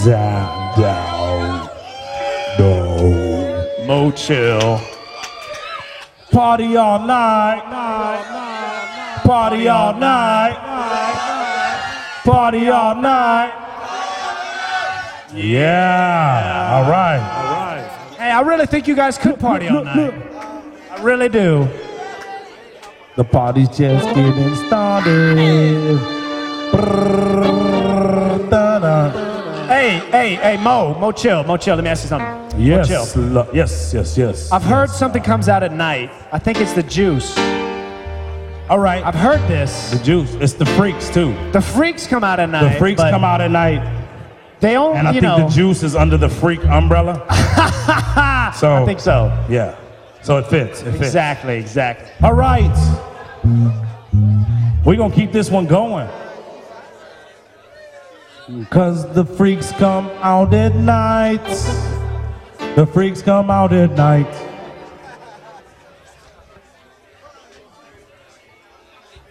down. No. Mo Chill. Party all night. Party all night. Party all night. Yeah. All right. Hey, I really think you guys could party all night. I really do. The party's just getting started. Hey, Mo Chill, let me ask you something. Yes, Mo Chill. yes. I've heard something comes out at night. I think it's the juice. All right. I've heard this. The juice. It's the freaks too. The freaks come out at night. The freaks come out at night. They only, And I think the juice is under the freak umbrella. So I think so. Yeah. So it fits. Exactly. All right. We're going to keep this one going. Because the freaks come out at night. The freaks come out at night.